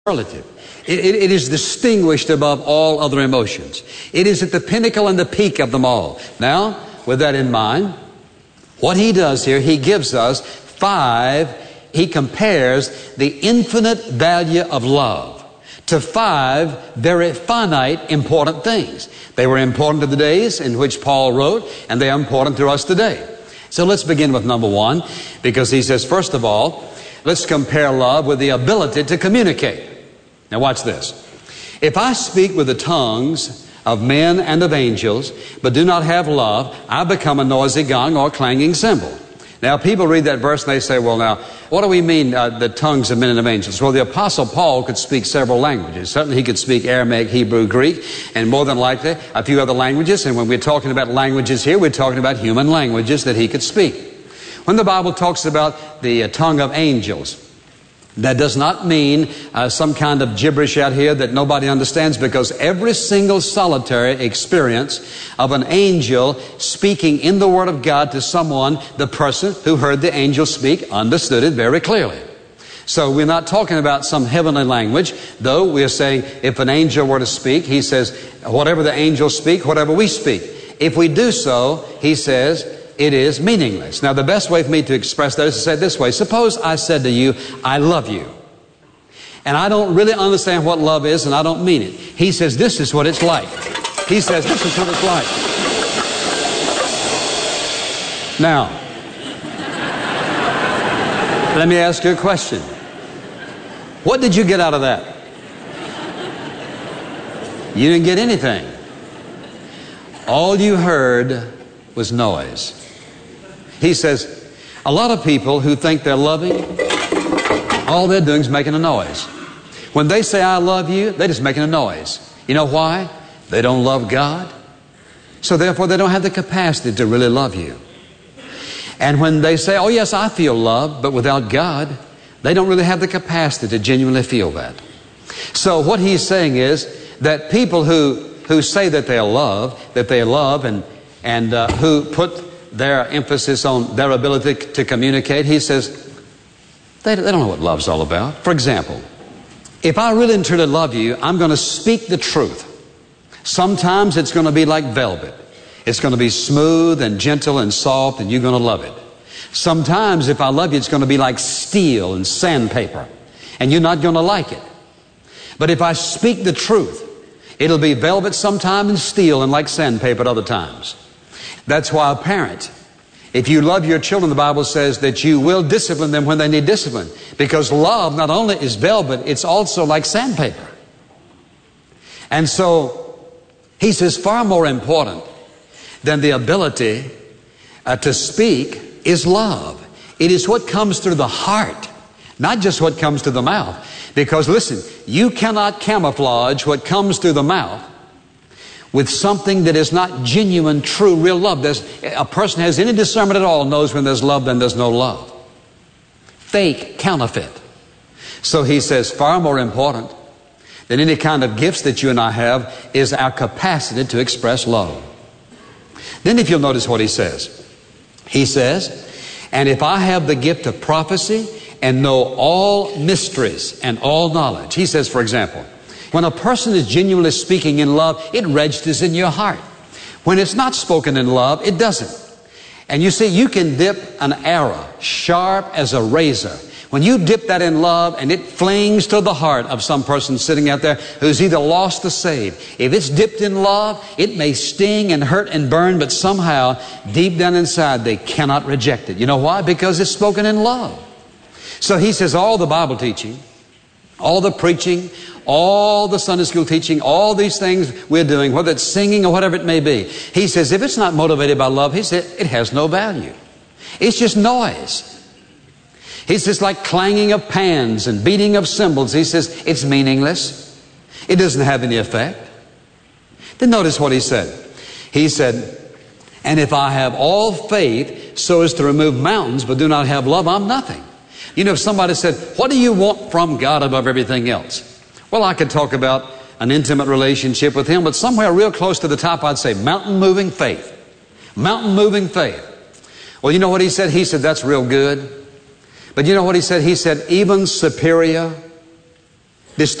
superlative. It is distinguished above all other emotions. It is at the pinnacle and the peak of them all. Now, with that in mind, what he does here, he gives us he compares the infinite value of love to 5 very finite, important things. They were important to the days in which Paul wrote, and they are important to us today. So let's begin with number 1, because he says, first of all, let's compare love with the ability to communicate. Now watch this. If I speak with the tongues of men and of angels, but do not have love, I become a noisy gong or clanging cymbal. Now people read that verse and they say, well now, what do we mean, the tongues of men and of angels? Well, the Apostle Paul could speak several languages. Certainly he could speak Aramaic, Hebrew, Greek, and more than likely a few other languages. And when we're talking about languages here, we're talking about human languages that he could speak. When the Bible talks about the tongue of angels, that does not mean some kind of gibberish out here that nobody understands, because every single solitary experience of an angel speaking in the Word of God to someone, the person who heard the angel speak understood it very clearly. So we're not talking about some heavenly language, though we're saying if an angel were to speak, he says, whatever the angels speak, whatever we speak. If we do so, he says, it is meaningless. Now, the best way for me to express that is to say it this way. Suppose I said to you, I love you. And I don't really understand what love is, and I don't mean it. He says, this is what it's like. He says, this is what it's like. Now, let me ask you a question. What did you get out of that? You didn't get anything. All you heard was noise. He says, a lot of people who think they're loving, all they're doing is making a noise. When they say, I love you, they're just making a noise. You know why? They don't love God. So therefore, they don't have the capacity to really love you. And when they say, oh yes, I feel love, but without God, they don't really have the capacity to genuinely feel that. So what he's saying is that people who say that they love and who put their emphasis on their ability to communicate, he says, they don't know what love's all about. For example, if I really and truly love you, I'm going to speak the truth. Sometimes it's going to be like velvet. It's going to be smooth and gentle and soft, and you're going to love it. Sometimes if I love you, it's going to be like steel and sandpaper, and you're not going to like it. But if I speak the truth, it'll be velvet sometime and steel and like sandpaper at other times. That's why a parent, if you love your children, the Bible says that you will discipline them when they need discipline. Because love not only is velvet, it's also like sandpaper. And so, he says far more important than the ability to speak is love. It is what comes through the heart, not just what comes through the mouth. Because listen, you cannot camouflage what comes through the mouth with something that is not genuine, true, real love. A person has any discernment at all knows when there's love, then there's no love. Fake, counterfeit. So he says far more important than any kind of gifts that you and I have is our capacity to express love. Then if you'll notice what he says. He says, and if I have the gift of prophecy and know all mysteries and all knowledge. He says, for example, when a person is genuinely speaking in love, it registers in your heart. When it's not spoken in love, it doesn't. And you see, you can dip an arrow sharp as a razor. When you dip that in love and it flings to the heart of some person sitting out there who's either lost or saved, if it's dipped in love, it may sting and hurt and burn, but somehow deep down inside they cannot reject it. You know why? Because it's spoken in love. So he says all the Bible teaching, all the preaching, all the Sunday school teaching, all these things we're doing, whether it's singing or whatever it may be, he says if it's not motivated by love, he said it has no value. It's just noise. He says like clanging of pans and beating of cymbals. He says it's meaningless. It doesn't have any effect. Then notice what he said. He said, and if I have all faith so as to remove mountains but do not have love, I'm nothing. You know, if somebody said, what do you want from God above everything else? Well, I could talk about an intimate relationship with Him, but somewhere real close to the top, I'd say mountain-moving faith. Mountain-moving faith. Well, you know what he said? He said, that's real good. But you know what he said? He said, even superior